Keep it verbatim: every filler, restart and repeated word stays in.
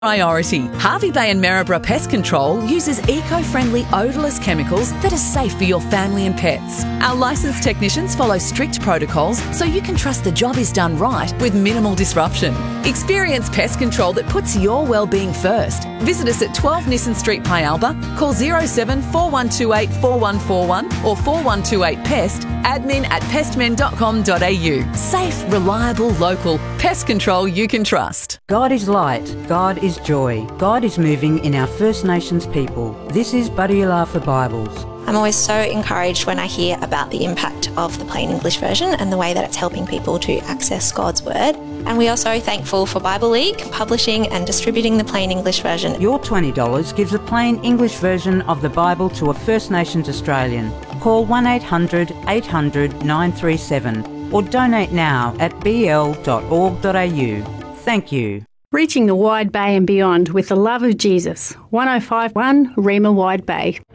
Priority. Harvey Bay and Maryborough Pest Control uses eco-friendly odourless chemicals that are safe for your family and pets. Our licensed technicians follow strict protocols so you can trust the job is done right with minimal disruption. Experience pest control that puts your well-being first. Visit us at twelve Nissen Street, Pialba. Call zero seven four one two eight four one four one or four one two eight pest, admin at pestmen dot com dot a u. Safe, reliable, local. Pest control you can trust. God is light. God is joy. God is moving in our First Nations people. This is Buddy for Bibles. I'm always so encouraged when I hear about the impact of the Plain English Version and the way that it's helping people to access God's Word. And we are so thankful for Bible League publishing and distributing the Plain English Version. Your twenty dollars gives a Plain English version of the Bible to a First Nations Australian. Call one eight hundred eight hundred nine three seven or donate now at b l dot org dot a u. Thank you. Reaching the Wide Bay and beyond with the love of Jesus. one oh five point one Rima Wide Bay.